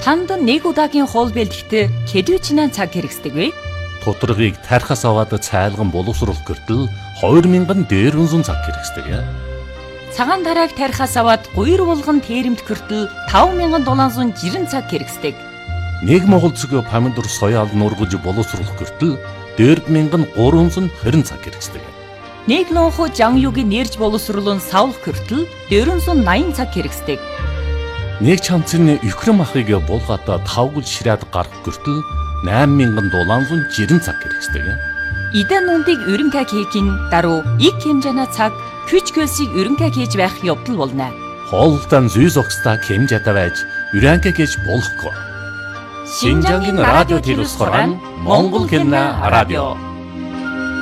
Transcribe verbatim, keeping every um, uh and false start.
Танд нэг удаагийн хоол бэлтгэхэд хэдвчнэн цаг хэрэгсдэг вэ? Тодорхойг тархаас аваад цайлган боловсруулах гэртэл хоёр мянган дээрвэн зуун цаг хэрэгсдэг. Цагаан тарааг тархаас аваад гуйр булган тэрэмт гэртэл таван мянган дулаан зуун жирэн цаг хэрэгсдэг. Нэг монгол цэг помидор соёал нургаж боловсруулах гэртэл дөрв мянган гурван зуун хорин цаг хэрэгсдэг. Нэг лонхо жангюгийн нэрж боловсруулан савлах гэртэл дөрвөн зуун наян цаг хэрэгсдэг. Нэг чамцны Украин махыг булгаата тавгал ширээд гарах гэртэл найман мянган дулаан зуун жирэн цаг хэрэгсдэг. Идан нүндийг өрөнгө хийхин даруй их хэмжээний цаг хүч хөлсийг өрөнгө хийж байх явдал болно. Хоолтон зүй зогсдаа хэмжээтэй байж өрөнгө хийж болохгүй. Шинжангийн радио телевиз хорон Монгол хэлний радио.